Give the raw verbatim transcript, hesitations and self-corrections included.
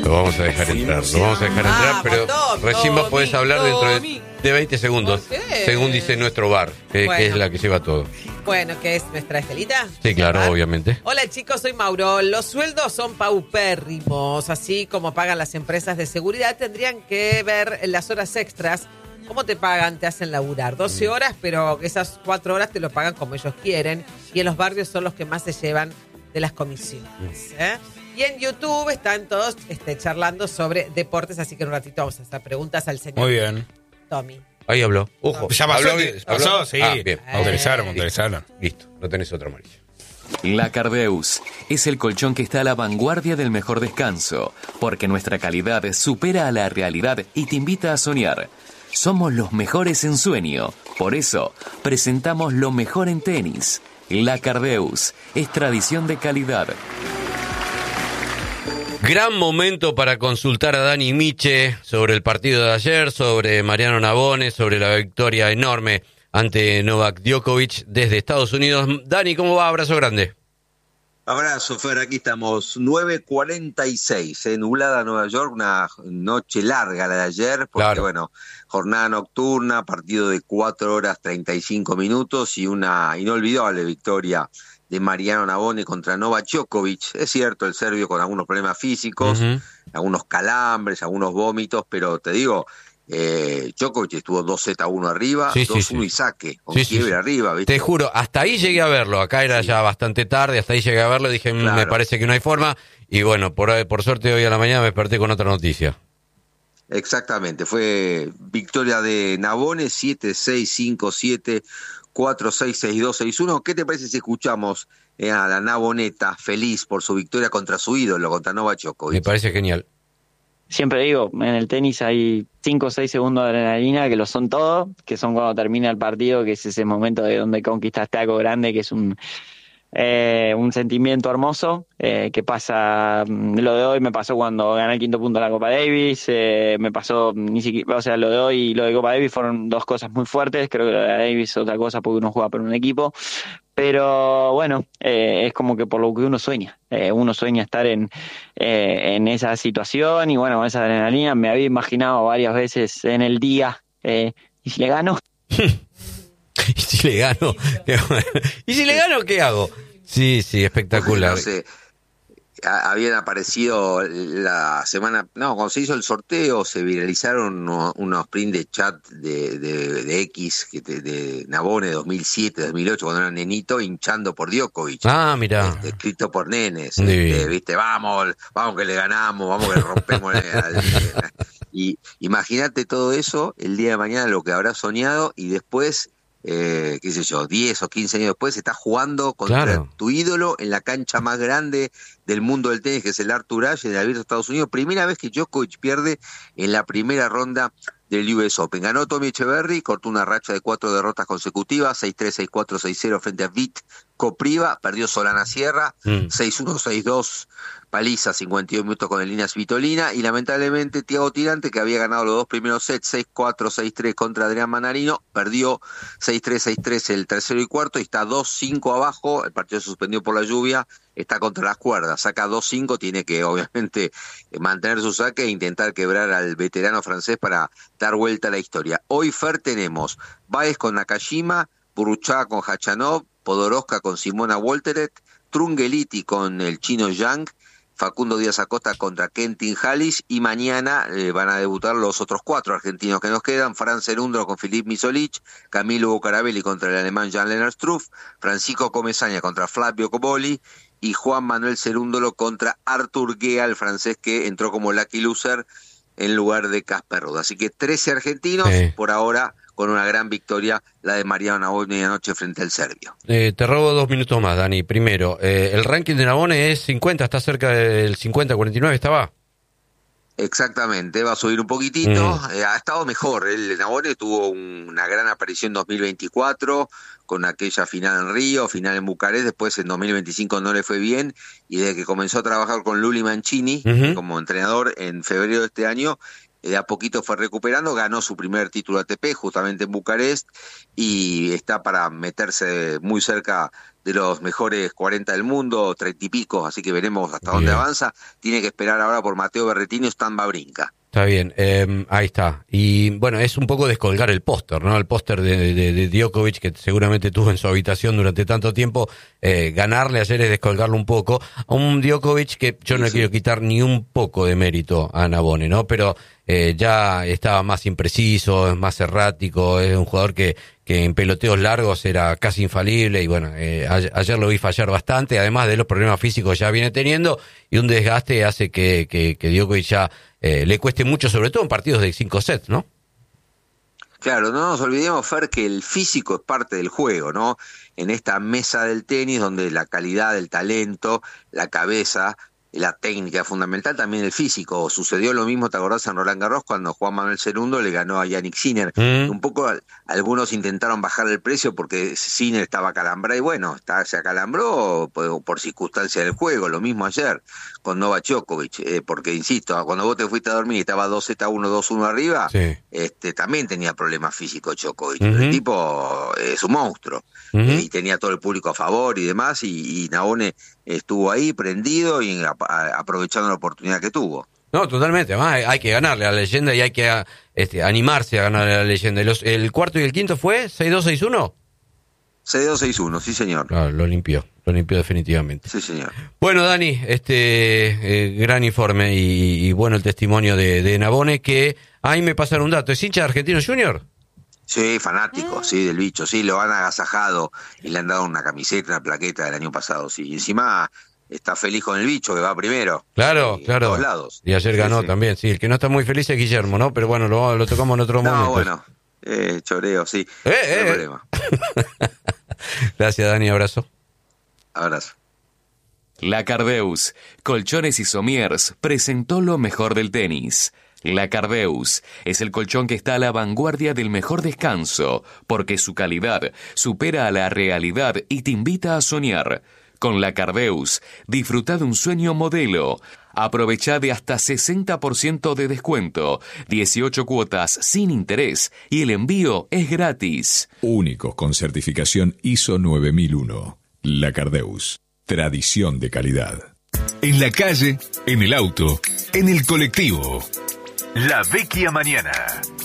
Lo vamos a dejar entrar, lo vamos a dejar entrar, Ah, pero Tommy, recién vos podés hablar dentro de, Tommy. de veinte segundos, ¿Por qué? según dice nuestro bar, que, Bueno. que es la que lleva todo. Bueno, ¿qué es nuestra Estelita? Sí, claro, ¿Va? obviamente. Hola chicos, soy Mauro. Los sueldos son paupérrimos, así como pagan las empresas de seguridad, tendrían que ver las horas extras. ¿Cómo te pagan? Te hacen laburar doce horas, pero esas cuatro horas te lo pagan como ellos quieren. Y en los barrios son los que más se llevan de las comisiones. ¿eh? Y en YouTube están todos este, charlando sobre deportes, así que en un ratito vamos a hacer preguntas al señor Muy bien. Tommy. Ahí habló. Ojo. ¿Ya pasó? ¿Habló bien? ¿Pasó? ¿Habló? Sí. Ah, bien. Autorizaron, Eh. autorizaron. Listo, no tenés otro amarillo. La Cardeus es el colchón que está a la vanguardia del mejor descanso, porque nuestra calidad supera a la realidad y te invita a soñar. Somos los mejores en sueño, por eso presentamos lo mejor en tenis. La Cardeus es tradición de calidad. Gran momento para consultar a Dani Miche sobre el partido de ayer, sobre Mariano Navone, sobre la victoria enorme ante Novak Djokovic desde Estados Unidos. Dani, ¿cómo va? Abrazo grande. Abrazo, Fer, aquí estamos, nueve cuarenta y seis, eh, nublada Nueva York, una noche larga la de ayer, porque Claro. bueno, jornada nocturna, partido de cuatro horas treinta y cinco minutos y una inolvidable victoria de Mariano Navone contra Novak Djokovic. Es cierto, el serbio con algunos problemas físicos, Uh-huh. algunos calambres, algunos vómitos, pero te digo, eh, Djokovic estuvo dos seta a uno arriba, Sí, sí, dos uno sí. y saque, con Sí, sí, quiebre sí. arriba, ¿viste? Te juro, hasta ahí llegué a verlo. Acá era Sí. ya bastante tarde, hasta ahí llegué a verlo. Dije, "Mm, Claro. me parece que no hay forma". Y bueno, por, por suerte hoy a la mañana me desperté con otra noticia. Exactamente, fue victoria de Navone, siete seis, cinco siete, cuatro seis, seis dos, seis uno. ¿Qué te parece si escuchamos eh, a la Navoneta feliz por su victoria contra su ídolo, contra Novak Me Djokovic? parece genial. Siempre digo, en el tenis hay cinco o seis segundos de adrenalina que lo son todo, que son cuando termina el partido, que es ese momento de donde conquistaste algo grande, que es un eh, un sentimiento hermoso, eh, que pasa, lo de hoy me pasó cuando gané el quinto punto de la Copa Davis, eh, me pasó ni siquiera, o sea, lo de hoy y lo de Copa Davis fueron dos cosas muy fuertes, creo que lo de la Davis es otra cosa porque uno juega por un equipo, pero bueno, eh, es como que por lo que uno sueña, eh, uno sueña estar en, eh, en esa situación y bueno, con esa adrenalina me había imaginado varias veces en el día, eh, ¿y si le gano? ¿Y si le gano? ¿Y si le gano, qué hago? Sí, sí, espectacular. No sé, a- habían aparecido la semana, no, cuando se hizo el sorteo se viralizaron unos, unos prints de chat de, de, de X, que te- de Navone dos mil siete, dos mil ocho, cuando era nenito, hinchando por Djokovic. Ah, mirá. Este, escrito por nenes, Muy este, bien. viste, vamos, vamos que le ganamos, vamos que le rompemos. al- y imagínate todo eso el día de mañana, lo que habrá soñado, y después, eh, qué sé yo, diez o quince años después, estás jugando contra Claro. tu ídolo en la cancha más grande del mundo del tenis, que es el Arthur Ashe del Abierto de Estados Unidos. Primera vez que Djokovic pierde en la primera ronda del U S Open. Ganó Tommy Echeverry, cortó una racha de cuatro derrotas consecutivas, seis tres, seis cuatro, seis cero frente a Vit Kopriva, perdió Solana Sierra, Mm. seis uno, seis dos, paliza, cincuenta y dos minutos con el Linas Vitolina, y lamentablemente Thiago Tirante, que había ganado los dos primeros sets, seis cuatro, seis tres contra Adrián Manarino, perdió seis tres, seis tres el tercero y cuarto, y está dos cinco abajo, el partido se suspendió por la lluvia, está contra las cuerdas, saca dos cinco, tiene que obviamente mantener su saque e intentar quebrar al veterano francés para dar vuelta a la historia. Hoy, Fer, tenemos Baez con Nakashima, Burruchaga con Khachanov, Podoroska con Simona Wolteret, Trungeliti con el chino Yang, Facundo Díaz Acosta contra Kentin Hallis, y mañana eh, van a debutar los otros cuatro argentinos que nos quedan: Fran Cerúndolo con Filip Misolic, Camilo Bucarabelli contra el alemán Jan-Lennard Struff, Francisco Comesaña contra Flavio Cobolli y Juan Manuel Cerúndolo contra Artur Gea, el francés que entró como lucky loser en lugar de Casper Ruud. Así que trece argentinos, Sí. por ahora con una gran victoria, la de Mariano Navone anoche frente al serbio. Eh, te robo dos minutos más, Dani. Primero, eh, el ranking de Navone es cincuenta, está cerca del cincuenta cuarenta y nueve, ¿estaba? Exactamente, va a subir un poquitito, Mm. eh, ha estado mejor, el Navone tuvo un- una gran aparición en dos mil veinticuatro, con aquella final en Río, final en Bucarest, después en dos mil veinticinco no le fue bien, y desde que comenzó a trabajar con Luli Mancini Ujú. como entrenador en febrero de este año, de a poquito fue recuperando, ganó su primer título A T P justamente en Bucarest y está para meterse muy cerca de los mejores cuarenta del mundo, treinta y pico, así que veremos hasta Bien. dónde avanza. Tiene que esperar ahora por Matteo Berrettini o Stan Wawrinka. Está bien, eh, ahí está. Y bueno, es un poco descolgar el póster, ¿no? El póster de, de, de Djokovic, que seguramente tuvo en su habitación durante tanto tiempo. Eh, ganarle ayer es descolgarlo un poco. A un Djokovic que yo no le Sí, sí. quiero quitar ni un poco de mérito a Nabone, ¿no? Pero eh, ya estaba más impreciso, es más errático, es un jugador que, que en peloteos largos era casi infalible y bueno, eh, a, ayer lo vi fallar bastante, además de los problemas físicos que ya viene teniendo y un desgaste hace que, que, que Djokovic ya eh, le cueste mucho, sobre todo en partidos de cinco sets, ¿no? Claro, no nos olvidemos, Fer, que el físico es parte del juego, ¿no? En esta mesa del tenis donde la calidad, el talento, la cabeza, la técnica es fundamental, también el físico. Sucedió lo mismo, ¿te acordás, en Roland Garros cuando Juan Manuel segundo le ganó a Yannick Sinner? Mm. Un poco algunos intentaron bajar el precio porque Sinner estaba acalambrado y bueno, está, se acalambró por, por circunstancias del juego. Lo mismo ayer con Novak Djokovic, eh, porque insisto, cuando vos te fuiste a dormir y estaba dos seta uno, dos uno arriba, Sí. este también tenía problemas físicos Djokovic. Ujú. El tipo es un monstruo. Ujú. Eh, y tenía todo el público a favor y demás, y, y Nabone estuvo ahí prendido y a, a, aprovechando la oportunidad que tuvo. No, totalmente. Además, hay, hay que ganarle a la leyenda y hay que a, este, animarse a ganarle a la leyenda. ¿Los, ¿El cuarto y el quinto fue seis dos seis uno? seis dos seis uno, sí señor. Claro, lo limpió, lo limpió definitivamente. Sí señor. Bueno, Dani, este eh, gran informe y, y bueno el testimonio de, de Nabone, que ahí me pasaron un dato. ¿Es hincha de Argentinos Junior? Sí, fanático, sí, del bicho, sí, lo han agasajado y le han dado una camiseta, una plaqueta del año pasado, sí. Y encima está feliz con el bicho que va primero. Claro, Sí, claro. En todos lados. Y ayer Sí, ganó sí. también, sí. El que no está muy feliz es Guillermo, ¿no? Pero bueno, lo, lo tocamos en otro No, momento. bueno, eh, choreo, sí. Eh, no hay eh. problema. Gracias, Dani, abrazo. Abrazo. La Cardeus, Colchones y Somiers, presentó lo mejor del tenis. La Cardeus es el colchón que está a la vanguardia del mejor descanso, porque su calidad supera a la realidad y te invita a soñar. Con la Cardeus, disfruta de un sueño modelo. Aprovecha de hasta sesenta por ciento de descuento, dieciocho cuotas sin interés y el envío es gratis. Únicos con certificación I S O nueve mil uno. La Cardeus. Tradición de calidad. En la calle, en el auto, en el colectivo. La Vecchia Mañana.